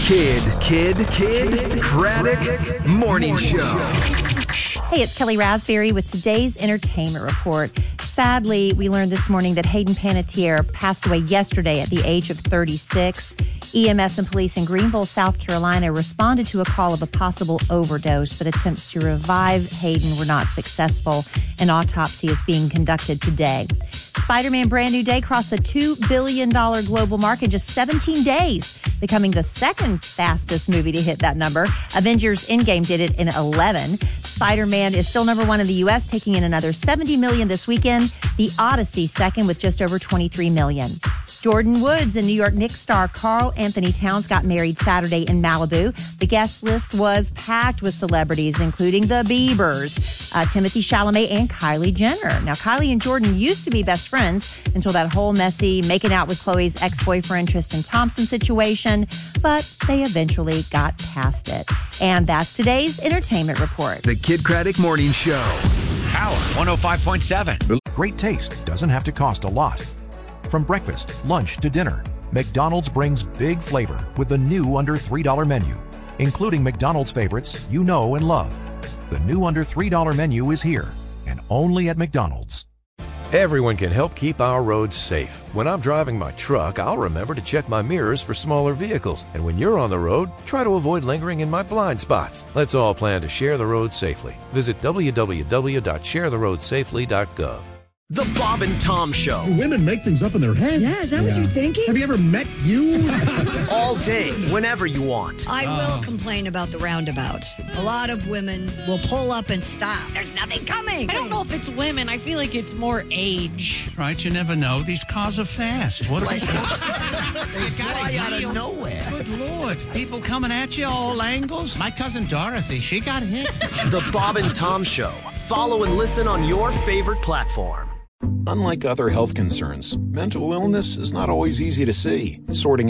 Kidd Kraddick Morning Show. Hey, it's Kelly Raspberry with today's entertainment report. Sadly, we learned this morning that Hayden Panettiere passed away yesterday at the age of 36. EMS and police in Greenville, South Carolina responded to a call of a possible overdose, but attempts to revive Hayden were not successful. An autopsy is being conducted today. Spider-Man Brand New Day crossed the $2 billion global mark in just 17 days, becoming the second fastest movie to hit that number. Avengers Endgame did it in 11. Spider-Man is still number one in the U.S., taking in another $70 million this weekend. The Odyssey second with just over $23 million. Jordan Woods and New York Knicks star Karl Anthony Towns got married Saturday in Malibu. The guest list was packed with celebrities, including the Biebers, Timothée Chalamet, and Kylie Jenner. Now, Kylie and Jordan used to be best friends until that whole messy making out with Khloe's ex-boyfriend Tristan Thompson situation, but they eventually got past it. And that's today's entertainment report. The Kidd Kraddick Morning Show. Power 105.7. Great taste doesn't have to cost a lot. From breakfast, lunch to dinner, McDonald's brings big flavor with the new under $3 menu, including McDonald's favorites you know and love. The new under $3 menu is here and only at McDonald's. Everyone can help keep our roads safe. When I'm driving my truck, I'll remember to check my mirrors for smaller vehicles. And when you're on the road, try to avoid lingering in my blind spots. Let's all plan to share the road safely. Visit www.sharetheroadsafely.gov. The Bob and Tom Show. Women make things up in their head. Yeah, is that what you're thinking? Have you ever met you? All day, whenever you want. I will complain about the roundabouts. A lot of women will pull up and stop. There's nothing coming. I don't know if it's women. I feel like it's more age. Right, you never know. These cars are fast. What They fly out of nowhere. Good Lord. People coming at you all angles. My cousin Dorothy, she got hit. The Bob and Tom Show. Follow and listen on your favorite platform. Unlike other health concerns, mental illness is not always easy to see. Sorting